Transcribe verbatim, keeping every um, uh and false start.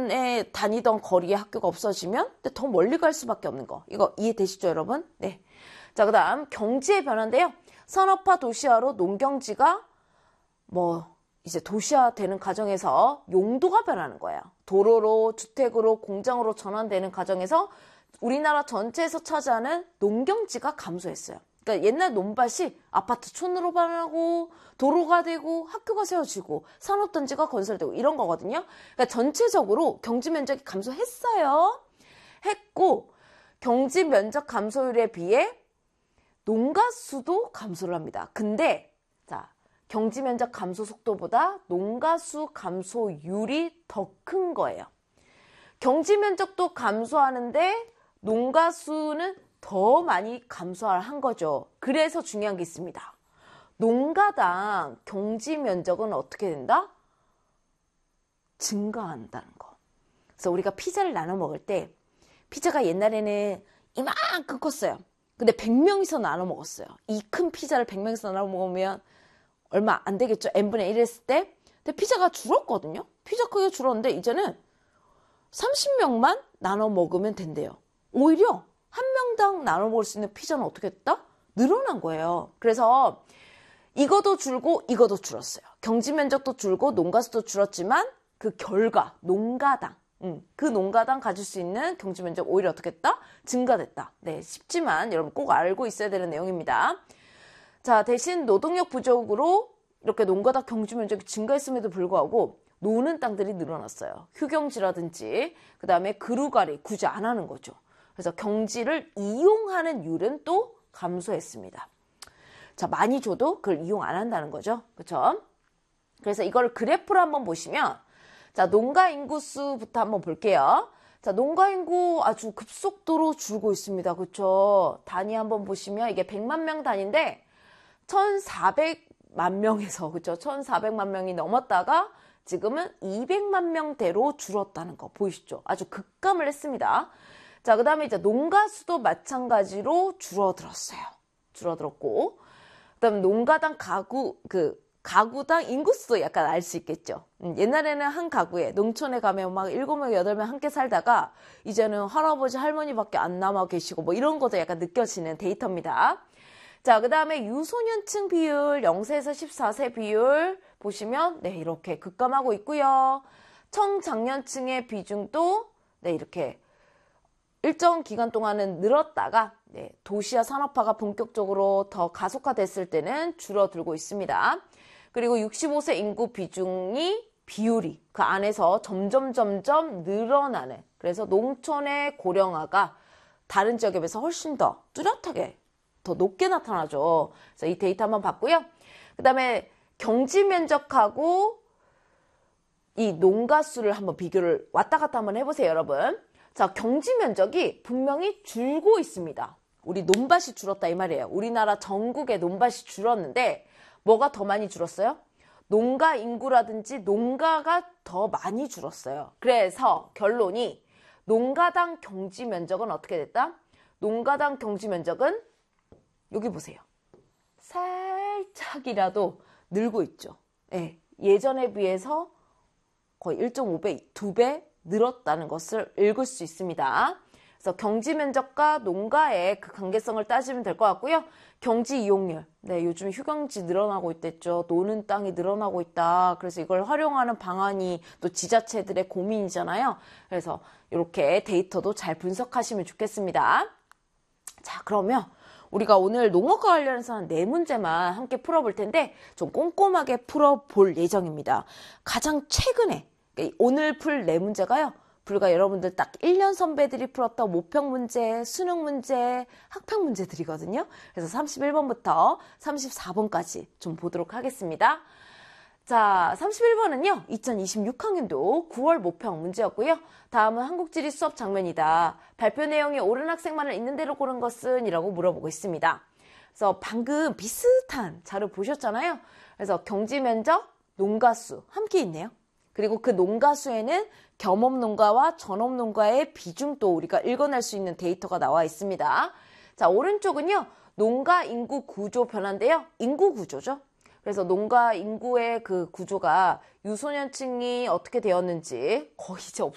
기존에 다니던 거리에 학교가 없어지면 더 멀리 갈 수밖에 없는 거. 이거 이해되시죠, 여러분? 네. 자, 그 다음 경지의 변화인데요. 산업화 도시화로 농경지가 뭐 이제 도시화 되는 과정에서 용도가 변하는 거예요. 도로로, 주택으로, 공장으로 전환되는 과정에서 우리나라 전체에서 차지하는 농경지가 감소했어요. 그러니까 옛날 논밭이 아파트촌으로 변하고 도로가 되고 학교가 세워지고 산업단지가 건설되고 이런 거거든요. 그러니까 전체적으로 경지 면적이 감소했어요. 했고 경지 면적 감소율에 비해 농가 수도 감소를 합니다. 근데 자, 경지 면적 감소 속도보다 농가 수 감소율이 더 큰 거예요. 경지 면적도 감소하는데 농가 수는 더 많이 감소한 거죠. 그래서 중요한 게 있습니다. 농가당 경지 면적은 어떻게 된다? 증가한다는 거. 그래서 우리가 피자를 나눠 먹을 때 피자가 옛날에는 이만큼 컸어요. 근데 백 명이서 나눠 먹었어요. 이 큰 피자를 백 명이서 나눠 먹으면 얼마 안 되겠죠. n분의 일 했을 때. 근데 피자가 줄었거든요. 피자 크기가 줄었는데 이제는 삼십 명만 나눠 먹으면 된대요. 오히려 한 명당 나눠 먹을 수 있는 피자는 어떻게 됐다? 늘어난 거예요. 그래서 이거도 줄고 이거도 줄었어요. 경지 면적도 줄고 농가수도 줄었지만 그 결과 농가당 음, 그 농가당 가질 수 있는 경지 면적 오히려 어떻게 됐다? 증가됐다. 네, 쉽지만 여러분 꼭 알고 있어야 되는 내용입니다. 자, 대신 노동력 부족으로 이렇게 농가당 경지 면적이 증가했음에도 불구하고 노는 땅들이 늘어났어요. 휴경지라든지 그 다음에 그루가리 굳이 안 하는 거죠. 그래서 경지를 이용하는 율은 또 감소했습니다. 자, 많이 줘도 그걸 이용 안 한다는 거죠. 그렇죠? 그래서 이걸 그래프로 한번 보시면 자, 농가 인구수부터 한번 볼게요. 자, 농가 인구 아주 급속도로 줄고 있습니다. 그렇죠? 단위 한번 보시면 이게 백만 명 단위인데 천사백만 명에서 그렇죠? 천사백만 명이 넘었다가 지금은 이백만 명대로 줄었다는 거 보이시죠? 아주 급감을 했습니다. 자, 그 다음에 이제 농가 수도 마찬가지로 줄어들었어요. 줄어들었고, 그 다음에 농가당 가구, 그, 가구당 인구수도 약간 알 수 있겠죠. 음, 옛날에는 한 가구에, 농촌에 가면 막 일곱 명, 여덟 명 함께 살다가, 이제는 할아버지, 할머니밖에 안 남아 계시고, 뭐 이런 것도 약간 느껴지는 데이터입니다. 자, 그 다음에 유소년층 비율, 영 세에서 십사 세 비율 보시면, 네, 이렇게 급감하고 있고요. 청장년층의 비중도, 네, 이렇게 일정 기간 동안은 늘었다가 네, 도시화 산업화가 본격적으로 더 가속화됐을 때는 줄어들고 있습니다. 그리고 육십오 세 인구 비중이 비율이 그 안에서 점점 점점 늘어나는 그래서 농촌의 고령화가 다른 지역에 비해서 훨씬 더 뚜렷하게 더 높게 나타나죠. 그래서 이 데이터 한번 봤고요. 그 다음에 경지 면적하고 이 농가 수를 한번 비교를 왔다 갔다 한번 해보세요, 여러분. 자, 경지 면적이 분명히 줄고 있습니다. 우리 논밭이 줄었다 이 말이에요. 우리나라 전국의 논밭이 줄었는데 뭐가 더 많이 줄었어요? 농가 인구라든지 농가가 더 많이 줄었어요. 그래서 결론이 농가당 경지 면적은 어떻게 됐다? 농가당 경지 면적은 여기 보세요. 살짝이라도 늘고 있죠. 네, 예전에 비해서 거의 일 점 오 배, 두 배 늘었다는 것을 읽을 수 있습니다. 그래서 경지 면적과 농가의 그 관계성을 따지면 될 것 같고요. 경지 이용률. 네, 요즘 휴경지 늘어나고 있댔죠. 노는 땅이 늘어나고 있다. 그래서 이걸 활용하는 방안이 또 지자체들의 고민이잖아요. 그래서 이렇게 데이터도 잘 분석하시면 좋겠습니다. 자, 그러면 우리가 오늘 농업과 관련해서 한 네 문제만 함께 풀어볼 텐데 좀 꼼꼼하게 풀어볼 예정입니다. 가장 최근에 오늘 풀 네 문제가요. 불과 여러분들 딱 일 년 선배들이 풀었던 모평 문제, 수능 문제, 학평 문제들이거든요. 그래서 삼십일 번부터 삼십사 번까지 좀 보도록 하겠습니다. 자, 삼십일 번은요. 이천이십육 학년도 구월 모평 문제였고요. 다음은 한국지리 수업 장면이다. 발표 내용이 옳은 학생만을 있는 대로 고른 것은? 이라고 물어보고 있습니다. 그래서 방금 비슷한 자료 보셨잖아요. 그래서 경지 면적, 농가수 함께 있네요. 그리고 그 농가수에는 겸업농가와 전업농가의 비중도 우리가 읽어낼 수 있는 데이터가 나와 있습니다. 자, 오른쪽은요. 농가 인구 구조 변화인데요. 인구 구조죠. 그래서 농가 인구의 그 구조가 유소년층이 어떻게 되었는지 거의 이제 없